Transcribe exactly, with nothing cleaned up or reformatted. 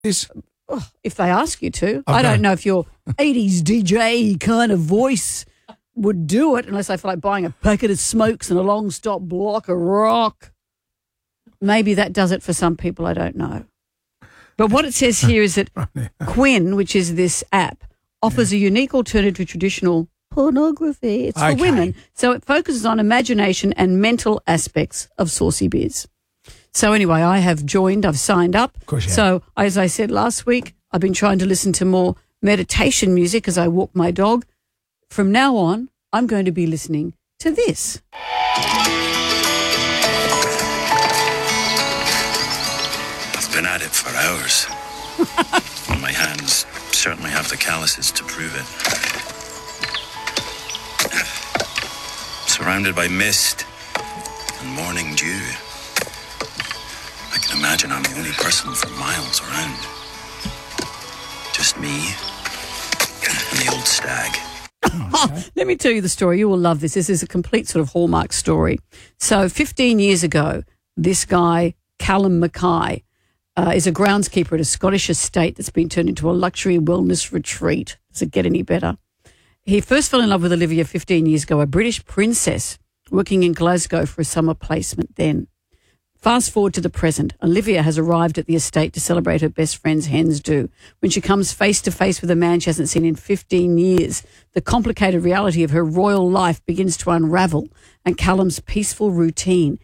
This, oh, if they ask you to. Okay. I don't know if your eighties D J kind of voice would do it unless I feel like buying a packet of smokes and a long stop block of rock. Maybe that does it for some people. I don't know. But what it says here is that Quinn, which is this app, offers yeah. a unique alternative to traditional pornography. It's for okay. women. So it focuses on imagination and mental aspects of saucy biz. So anyway, I have joined, I've signed up. Of course you so have. As I said last week, I've been trying to listen to more meditation music as I walk my dog. From now on, I'm going to be listening to this. I've been at it for hours. And my hands certainly have the calluses to prove it. Surrounded by mist and morning dew. I can imagine I'm the only person for miles around. Just me and the old stag. Oh, let me tell you the story. You will love this. This is a complete sort of hallmark story. So fifteen years ago, this guy, Callum Mackay, uh, is a groundskeeper at a Scottish estate that's been turned into a luxury wellness retreat. Does it get any better? He first fell in love with Olivia fifteen years ago, a British princess working in Glasgow for a summer placement then. Fast forward to the present. Olivia has arrived at the estate to celebrate her best friend's hen's do. When she comes face to face with a man she hasn't seen in fifteen years, the complicated reality of her royal life begins to unravel and Callum's peaceful routine